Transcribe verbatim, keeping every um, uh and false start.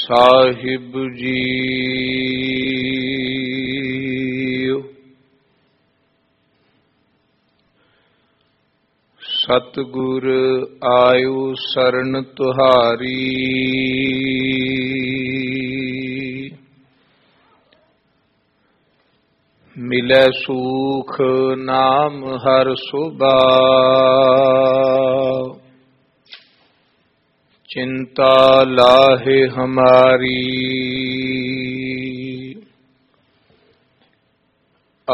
ਸਾਹਿਬ ਜੀ। ਸਤਿਗੁਰ ਆਇਓ ਸਰਨ ਤੁਹਾਰੀ, ਮਿਲੈ ਸੂਖ ਨਾਮ ਹਰ ਸੁਭਾਉ, ਚਿੰਤਾ ਲਾਹੇ ਹਮਾਰੀ।